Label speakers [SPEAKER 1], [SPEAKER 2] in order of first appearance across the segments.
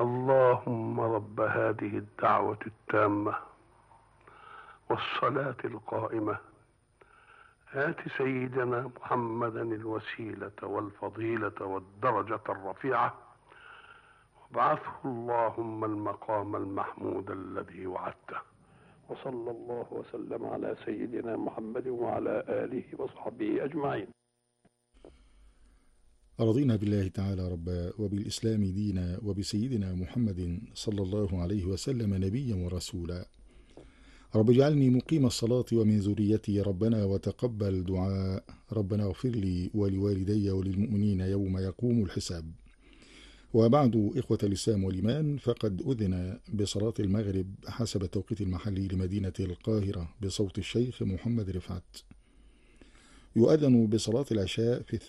[SPEAKER 1] اللهم رب هذه الدعوة التامة والصلاة القائمة آت سيدنا محمدا الوسيلة والفضيلة والدرجة الرفيعة وابعثه اللهم المقام المحمود الذي وعدته. وصلى الله وسلم على سيدنا محمد وعلى آله وصحبه أجمعين.
[SPEAKER 2] رضينا بالله تعالى ربا وبالإسلام دينا وبسيدنا محمد صلى الله عليه وسلم نبيا ورسولا. رب اجعلني مقيم الصلاة ومن ذريتي ربنا وتقبل دعاء. ربنا اغفر لي ولوالدي وللمؤمنين يوم يقوم الحساب. وبعد، إخوة الإسلام والإيمان، فقد أذن بصلاة المغرب حسب التوقيت المحلي لمدينة القاهرة بصوت الشيخ محمد رفعت. يؤذن بصلاة العشاء في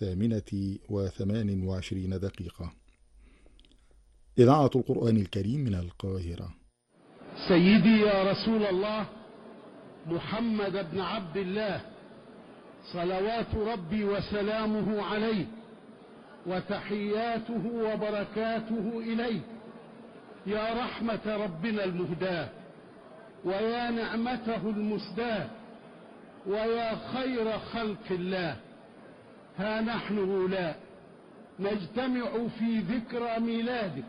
[SPEAKER 2] 28:28. إذاعة القرآن الكريم من القاهرة.
[SPEAKER 3] سيدي يا رسول الله محمد بن عبد الله، صلوات ربي وسلامه عليه وتحياته وبركاته إليه، يا رحمة ربنا المهداة ويا نعمته المسداة ويا خير خلق الله. ها نحن هؤلاء نجتمع في ذكرى ميلادك،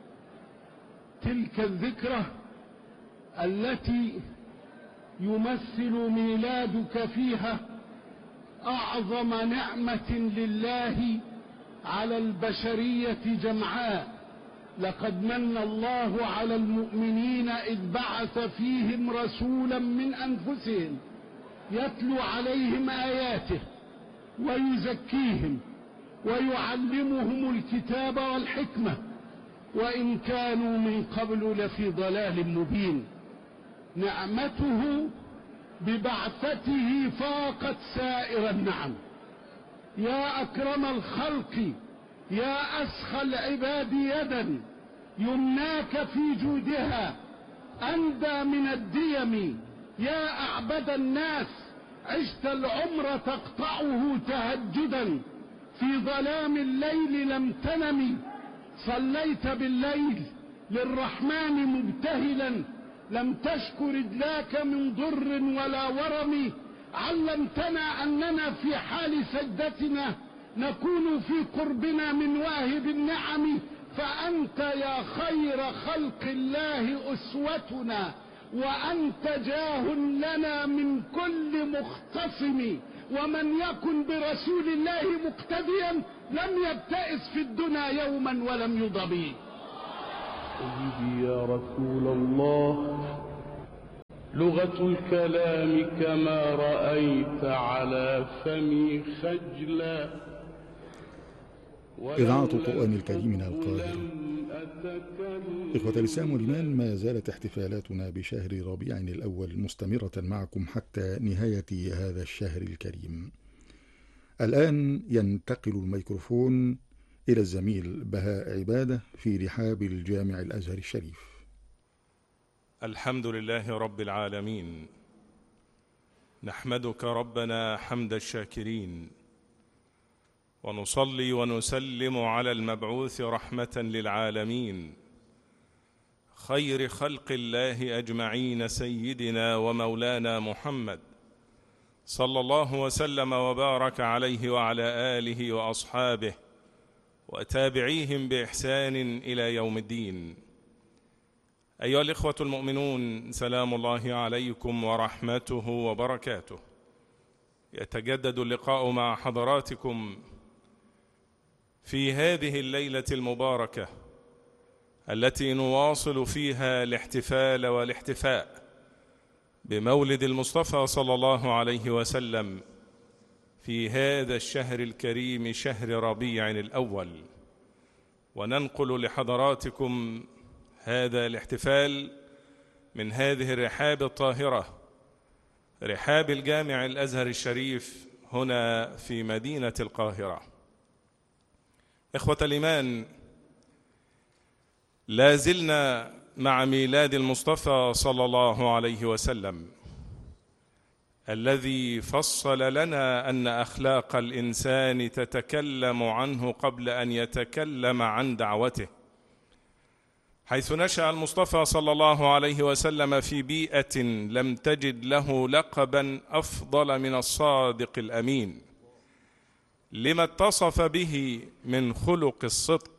[SPEAKER 3] تلك الذكرى التي يمثل ميلادك فيها أعظم نعمة لله على البشرية جمعاء. لقد من الله على المؤمنين إذ بعث فيهم رسولا من أنفسهم يتلو عليهم آياته ويزكيهم ويعلمهم الكتاب والحكمة وإن كانوا من قبل لفي ضلال مبين. نعمته ببعثته فاقت سائر النعم. يا أكرم الخلق، يا أسخى العباد يدا، يمناك في جودها أندى من الديم. يا أعبد الناس، عشت العمر تقطعه تهجدا، في ظلام الليل لم تنم، صليت بالليل للرحمن مبتهلا، لم تشك رجلاك من ضر ولا ورم. علمتنا أننا في حال سجدتنا نكون في قربنا من واهب النعم، فأنت يا خير خلق الله أسوتنا، وأنت جاه لنا من كل مختصم. ومن يكن برسول الله مقتديا لم يبتئس في الدنيا يوما ولم يضبي.
[SPEAKER 4] سيدي يا رسول الله، لغة الكلام كما رأيت على فمي خجلا.
[SPEAKER 2] إذاعة القرآن الكريم من القاهرة. إخوة الإسلام والإيمان، ما زالت احتفالاتنا بشهر ربيع الأول مستمرة معكم حتى نهاية هذا الشهر الكريم. الآن ينتقل الميكروفون إلى الزميل بهاء عبادة في رحاب الجامع الأزهر الشريف.
[SPEAKER 5] الحمد لله رب العالمين، نحمدك ربنا حمد الشاكرين، ونصلي ونسلم على المبعوث رحمة للعالمين، خير خلق الله أجمعين، سيدنا ومولانا محمد صلى الله وسلم وبارك عليه وعلى آله وأصحابه وتابعيهم بإحسان إلى يوم الدين. أيها الإخوة المؤمنون، سلام الله عليكم ورحمته وبركاته. يتجدد اللقاء مع حضراتكم في هذه الليلة المباركة التي نواصل فيها الاحتفال والاحتفاء بمولد المصطفى صلى الله عليه وسلم في هذا الشهر الكريم، شهر ربيع الأول. وننقل لحضراتكم هذا الاحتفال من هذه الرحاب الطاهرة، رحاب الجامع الأزهر الشريف هنا في مدينة القاهرة. إخوة الإيمان، لا زلنا مع ميلاد المصطفى صلى الله عليه وسلم الذي فصل لنا أن أخلاق الإنسان تتكلم عنه قبل أن يتكلم عن دعوته. حيث نشأ المصطفى صلى الله عليه وسلم في بيئة لم تجد له لقبا أفضل من الصادق الأمين، لما اتصف به من خلق الصدق.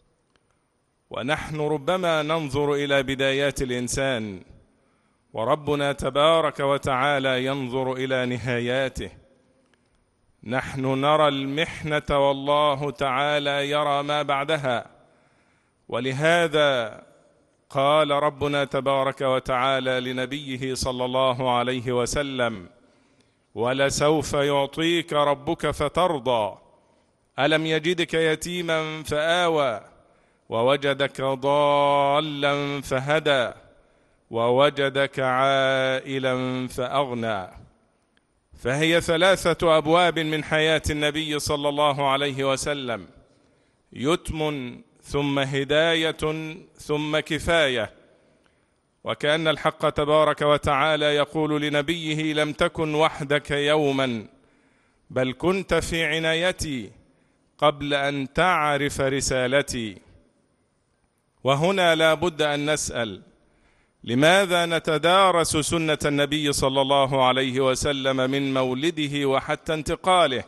[SPEAKER 5] ونحن ربما ننظر إلى بدايات الإنسان، وربنا تبارك وتعالى ينظر إلى نهاياته. نحن نرى المحنة والله تعالى يرى ما بعدها، ولهذا قال ربنا تبارك وتعالى لنبيه صلى الله عليه وسلم: ولسوف يعطيك ربك فترضى، ألم يجدك يتيما فآوى، ووجدك ضالا فهدى، ووجدك عائلا فأغنى. فهي 3 أبواب من حياة النبي صلى الله عليه وسلم: يتم، ثم هداية، ثم كفاية. وكأن الحق تبارك وتعالى يقول لنبيه: لم تكن وحدك يوما، بل كنت في عنايتي قبل أن تعرف رسالتي. وهنا لا بد أن نسأل: لماذا نتدارس سنة النبي صلى الله عليه وسلم من مولده وحتى انتقاله؟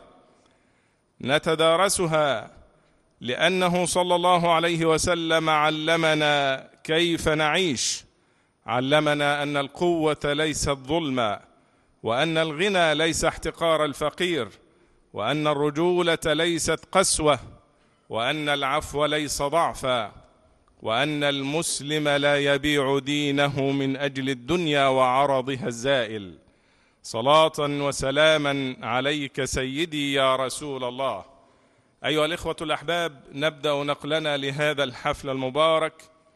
[SPEAKER 5] نتدارسها لأنه صلى الله عليه وسلم علمنا كيف نعيش، علمنا أن القوة ليست ظلما، وأن الغنى ليس احتقار الفقير، وأن الرجولة ليست قسوة، وأن العفو ليس ضعفا، وأن المسلم لا يبيع دينه من أجل الدنيا وعرضها الزائل. صلاة وسلاما عليك سيدي يا رسول الله. أيها الإخوة الأحباب، نبدأ نقلنا لهذا الحفل المبارك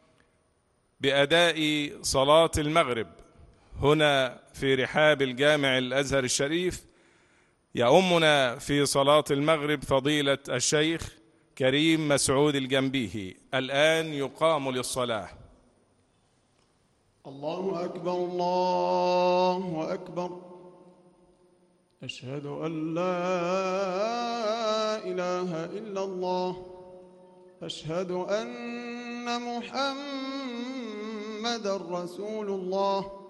[SPEAKER 5] بأداء صلاة المغرب هنا في رحاب الجامع الأزهر الشريف. يؤمنا في صلاة المغرب فضيلة الشيخ كريم مسعود الجنبيهي. الآن يقام للصلاة.
[SPEAKER 6] الله أكبر الله أكبر، أشهد أن لا إله إلا الله، أشهد أن محمدًا رسول الله.